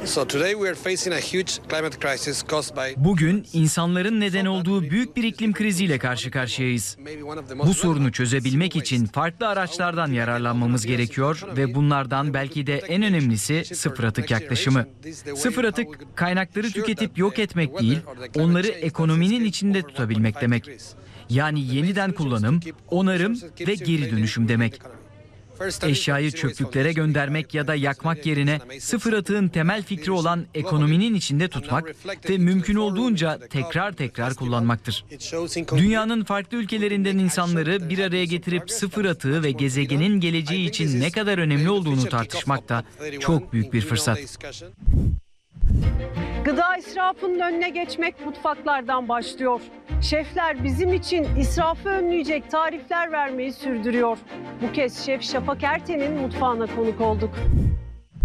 Bugün insanların neden olduğu büyük bir iklim kriziyle karşı karşıyayız. Bu sorunu çözebilmek için farklı araçlardan yararlanmamız gerekiyor ve bunlardan belki de en önemlisi sıfır atık yaklaşımı. Sıfır atık kaynakları tüketip yok etmek değil, onları ekonominin içinde tutabilmek demek. Yani yeniden kullanım, onarım ve geri dönüşüm demek. Eşyayı çöplüklere göndermek ya da yakmak yerine sıfır atığın temel fikri olan ekonominin içinde tutmak ve mümkün olduğunca tekrar kullanmaktır. Dünyanın farklı ülkelerinden insanları bir araya getirip sıfır atığı ve gezegenin geleceği için ne kadar önemli olduğunu tartışmak da çok büyük bir fırsat. Gıda israfının önüne geçmek mutfaklardan başlıyor. Şefler bizim için israfı önleyecek tarifler vermeyi sürdürüyor. Bu kez Şef Şafak Erten'in mutfağına konuk olduk.